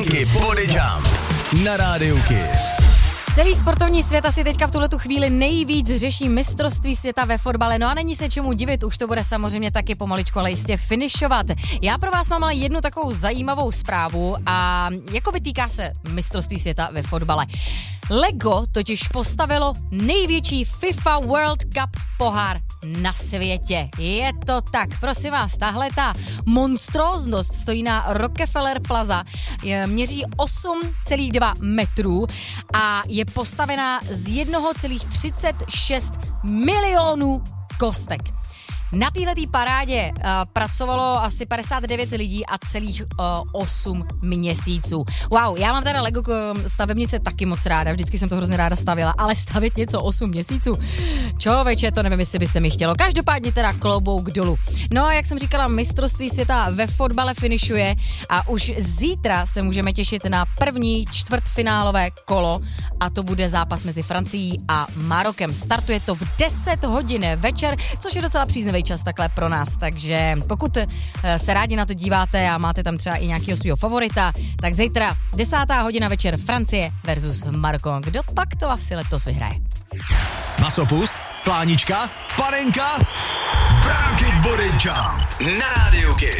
Franky Body Jump na Rádiu Kiss. Celý sportovní svět asi teďka v tuhletu chvíli nejvíc řeší mistrovství světa ve fotbale. No a není se čemu divit, už to bude samozřejmě taky pomaličku, ale jistě finišovat. Já pro vás mám ale jednu takovou zajímavou zprávu a jako vytýká se mistrovství světa ve fotbale. Lego totiž postavilo největší FIFA World Cup pohár na světě. Je to tak, prosím vás, tahle ta monstróznost stojí na Rockefeller Plaza, měří 8,2 metrů a je postavená z 1,36 milionů kostek. Na této parádě pracovalo asi 59 lidí a celých 8 měsíců. Wow, já mám teda Lego stavebnice taky moc ráda, vždycky jsem to hrozně ráda stavila, ale stavit něco 8 měsíců, člověče, to nevím, jestli by se mi chtělo. Každopádně teda klobouk dolů. No a jak jsem říkala, mistrovství světa ve fotbale finišuje a už zítra se můžeme těšit na první čtvrtfinálové kolo a to bude zápas mezi Francií a Marokem. Startuje to v 10 hodin večer, což je docela příznivý čas takhle pro nás, takže pokud se rádi na to díváte a máte tam třeba i nějakého svého favorita, tak zítra 10. hodina večer Francie versus Maroko. Kdo pak to asi letos vyhraje? Masopust, plánička, panenka, Franky Body Jump na Rádiu Kiss.